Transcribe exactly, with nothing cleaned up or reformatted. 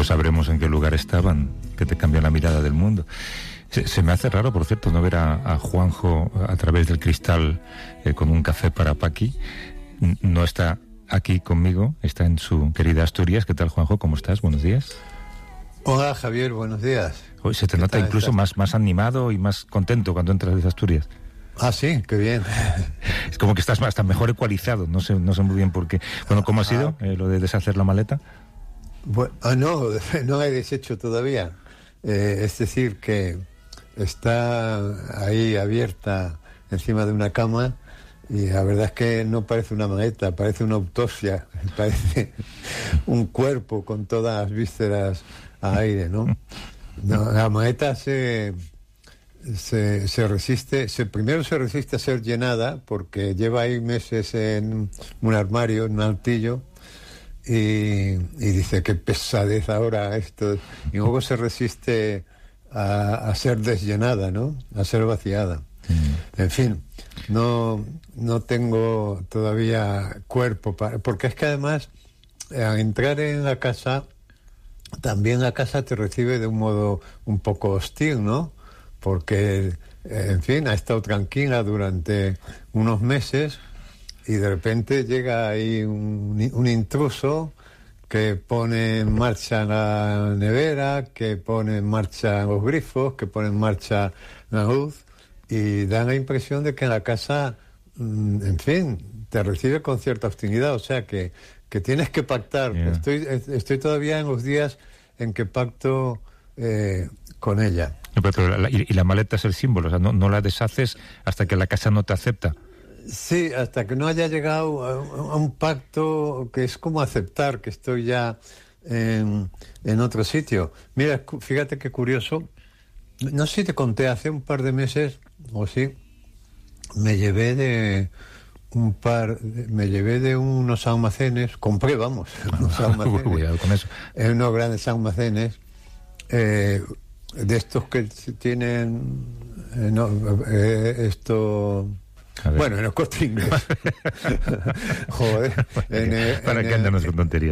sabremos en qué lugar estaban, que te cambian la mirada del mundo. Se, se me hace raro, por cierto, no ver a, a Juanjo a través del cristal eh, con un café para Paqui. No está aquí conmigo, está en su querida Asturias. ¿Qué tal, Juanjo? ¿Cómo estás? Buenos días. Hola, Javier, buenos días. Hoy se te nota incluso más, más animado y más contento cuando entras desde Asturias. Ah, sí, qué bien. Es como que estás hasta mejor ecualizado, no sé, no sé muy bien por qué. Bueno, ¿cómo ha sido eh, lo de deshacer la maleta? Bueno, ah, no, no la he deshecho todavía. Eh, es decir, que está ahí abierta encima de una cama y la verdad es que no parece una maleta, parece una autopsia, parece un cuerpo con todas las vísceras a aire, ¿no? No, la maleta se... Se, se resiste, se, primero se resiste a ser llenada porque lleva ahí meses en un armario, en un altillo, y, y dice qué pesadez ahora esto, y luego se resiste a, a ser desllenada, ¿no? A ser vaciada. Mm. En fin, no, no tengo todavía cuerpo para, porque es que además al entrar en la casa, también la casa te recibe de un modo un poco hostil, ¿no? Porque, en fin, ha estado tranquila durante unos meses y de repente llega ahí un, un intruso que pone en marcha la nevera, que pone en marcha los grifos, que pone en marcha la luz y da la impresión de que la casa, en fin, te recibe con cierta hostilidad, o sea que, que tienes que pactar. Yeah. Estoy, estoy todavía en los días en que pacto eh, con ella. Pero, pero la, y, y la maleta es el símbolo, o sea, no, no la deshaces hasta que la casa no te acepta. Sí, hasta que no haya llegado a, a un pacto que es como aceptar que estoy ya en, en otro sitio. Mira, fíjate qué curioso. No sé si te conté, hace un par de meses, o sí, me llevé de un par, me llevé de unos almacenes, compré, vamos, unos almacenes, cuidado con eso. En unos grandes almacenes, eh, de estos que tienen eh, no, eh, esto bueno, en los Corte Inglés. Joder, en el, para en que el, andan con tonterías.